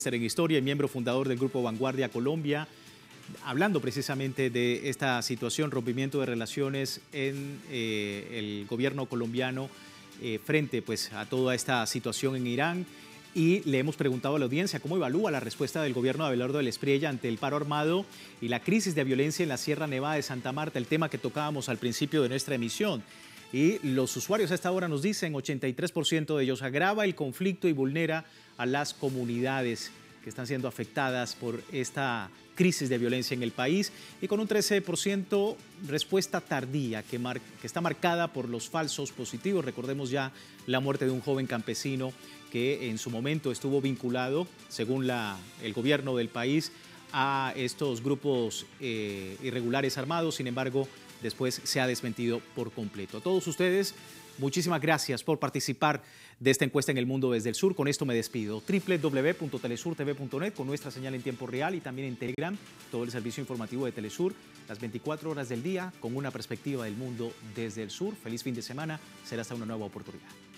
En Historia y miembro fundador del Grupo Vanguardia Colombia, hablando precisamente de esta situación, rompimiento de relaciones en el gobierno colombiano frente pues, a toda esta situación en Irán. Y le hemos preguntado a la audiencia cómo evalúa la respuesta del gobierno de Abelardo del Espriella ante el paro armado y la crisis de violencia en la Sierra Nevada de Santa Marta, el tema que tocábamos al principio de nuestra emisión. Y los usuarios a esta hora nos dicen, 83% de ellos, agrava el conflicto y vulnera a las comunidades que están siendo afectadas por esta crisis de violencia en el país, y con un 13% respuesta tardía que está marcada por los falsos positivos. Recordemos ya la muerte de un joven campesino que en su momento estuvo vinculado, según el gobierno del país, a estos grupos irregulares armados. Sin embargo, después se ha desmentido por completo. A todos ustedes, muchísimas gracias por participar de esta encuesta en El Mundo desde el Sur. Con esto me despido. www.telesurtv.net con nuestra señal en tiempo real y también en Telegram, todo el servicio informativo de Telesur, las 24 horas del día con una perspectiva del mundo desde el sur. Feliz fin de semana. Será hasta una nueva oportunidad.